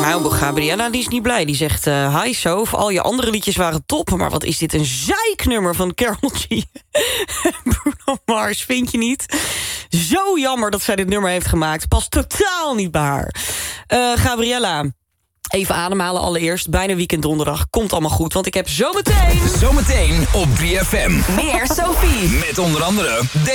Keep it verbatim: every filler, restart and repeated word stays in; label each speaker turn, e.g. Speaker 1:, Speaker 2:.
Speaker 1: Nou, Gabriella die is niet blij. Die zegt, uh, hi Sof, al je andere liedjes waren top... maar wat is dit een zeiknummer van Karol G. Bruno Mars, vind je niet? Zo jammer dat zij dit nummer heeft gemaakt. Past totaal niet bij haar. Uh, Gabriella, even ademhalen allereerst. Bijna weekend donderdag. Komt allemaal goed, want ik heb zometeen...
Speaker 2: Zometeen op drie F M.
Speaker 1: Meer Sophie.
Speaker 2: Met onder andere...